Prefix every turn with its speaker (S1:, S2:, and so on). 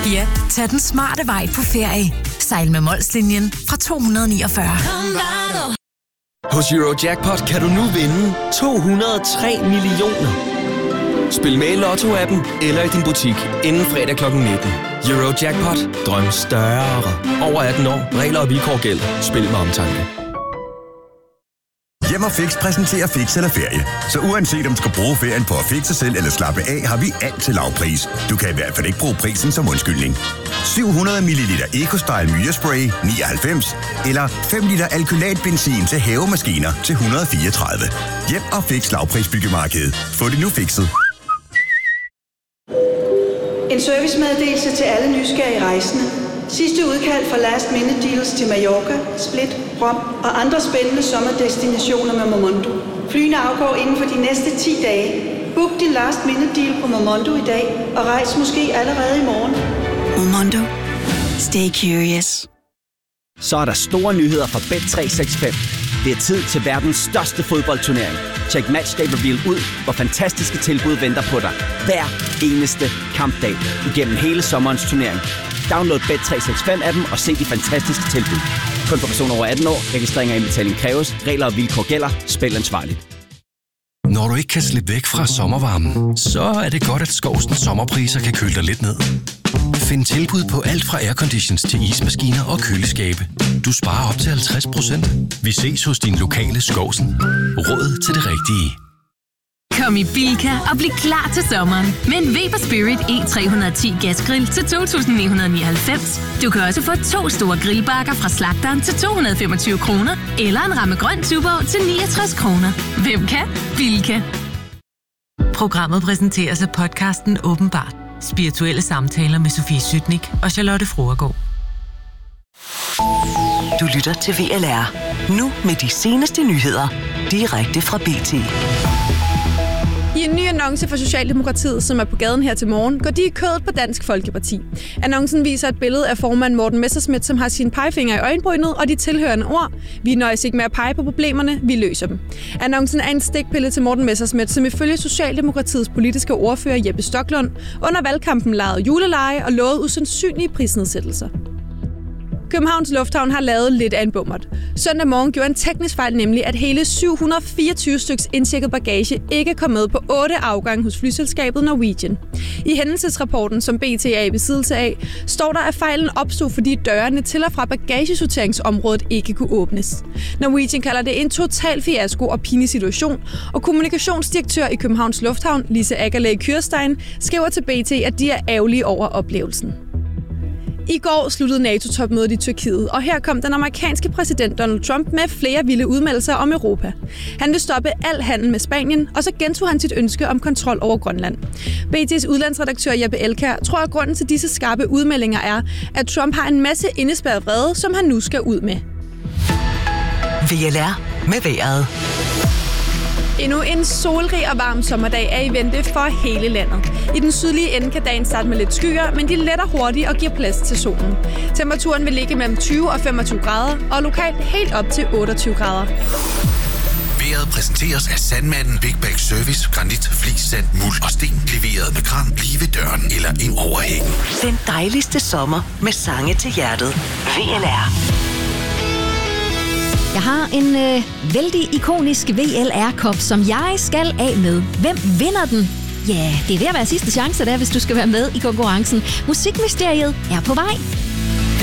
S1: Ja, tag den smarte vej på ferie. Sejl med Molslinjen fra 249.
S2: Hos Eurojackpot kan du nu vinde 203 millioner. Spil med i Lotto-appen eller i din butik inden fredag kl. 19. Eurojackpot. Drøm større. Over 18 år. Regler og vilkår gælder. Spil med omtanke.
S3: Hjem og Fix præsenterer Fix eller Ferie. Så uanset om du skal bruge ferien på at fixe sig selv eller slappe af, har vi alt til lavpris. Du kan i hvert fald ikke bruge prisen som undskyldning. 700 ml EcoStyle Myrespray 99 eller 5 liter alkylatbenzin til havemaskiner til 134. Hjem og Fix lavprisbyggemarkedet. Få det nu fikset.
S4: En servicemeddelelse til alle nysgerrige rejsende. Sidste udkald fra Last Minute Deals til Mallorca, Split, Rom og andre spændende sommerdestinationer med Momondo. Flyene afgår inden for de næste 10 dage. Book din Last Minute Deal på Momondo i dag og rejs måske allerede i morgen.
S5: Momondo. Stay curious.
S6: Så er der store nyheder fra Bet365. Det er tid til verdens største fodboldturnering. Check Matchday Reveal ud, hvor fantastiske tilbud venter på dig. Hver eneste kampdag igennem hele sommerens turnering. Download Bet365-appen og se de fantastiske tilbud. Kun for personer over 18 år. Registrering og indbetaling kræves. Regler og vilkår gælder. Spil ansvarligt.
S7: Når du ikke kan slippe væk fra sommervarmen, så er det godt, at Skovsens sommerpriser kan køle dig lidt ned. Find tilbud på alt fra airconditions til ismaskiner og køleskabe. Du sparer op til 50%. Vi ses hos din lokale Skovsen. Råd til det rigtige.
S8: Kom i Bilka og bliv klar til sommeren med en Weber Spirit E310 gasgrill til 2.999. Du kan også få 2 store grillbakker fra slagteren til 225 kroner, eller en ramme grøn Tuborg til 69 kroner. Hvem kan? Bilka.
S9: Programmet præsenteres af podcasten Åbenbart. Spirituelle samtaler med Sofie Sytnik og Charlotte Fruergaard.
S5: Du lytter til VLR. Nu med de seneste nyheder. Direkte fra BT.
S10: I en ny annonce for Socialdemokratiet, som er på gaden her til morgen, går de i kødet på Dansk Folkeparti. Annoncen viser et billede af formand Morten Messerschmidt, som har sin pegefinger i øjenbrynet og de tilhørende ord. Vi nøjes ikke med at pege på problemerne, vi løser dem. Annoncen er en stikpille til Morten Messerschmidt, som ifølge Socialdemokratiets politiske ordfører Jeppe Stoklund under valgkampen legede juleleje og lovede usandsynlige prisnedsættelser. Københavns Lufthavn har lavet lidt af en bummert. Søndag morgen gjorde en teknisk fejl nemlig, at hele 724 styks indtjekket bagage ikke kom med på 8 afgange hos flyselskabet Norwegian. I hændelsesrapporten, som BT er i besiddelse af, står der, at fejlen opstod, fordi dørene til og fra bagagesorteringsområdet ikke kunne åbnes. Norwegian kalder det en total fiasko og pinlig situation, og kommunikationsdirektør i Københavns Lufthavn, Lise Agerley Kyrstein, skriver til BT, at de er ærgerlige over oplevelsen. I går sluttede NATO-topmødet i Tyrkiet, og her kom den amerikanske præsident Donald Trump med flere vilde udmeldelser om Europa. Han vil stoppe al handel med Spanien, og så gentog han sit ønske om kontrol over Grønland. BT's udlandsredaktør Jeppe Elkjær tror, at grunden til disse skarpe udmeldinger er, at Trump har en masse indespærret vrede, som han nu skal ud med.
S5: VLR med vejret.
S10: Endnu en solrig og varm sommerdag er i vente for hele landet. I den sydlige ende kan dagen starte med lidt skyer, men de letter hurtigt og giver plads til solen. Temperaturen vil ligge mellem 20 og 25 grader, og lokalt helt op til 28 grader.
S11: Vejret præsenteres af Sandmanden Big Bag Service. Granit, flis, sand, muld og sten. Leveret med kran lige ved døren eller ind over hækken.
S5: Den dejligste sommer med sange til hjertet. VLR.
S12: Jeg har en vældig ikonisk VLR-kop, som jeg skal af med. Hvem vinder den? Ja, det er ved at være sidste chance der, hvis du skal være med i konkurrencen. Musikmysteriet er på vej.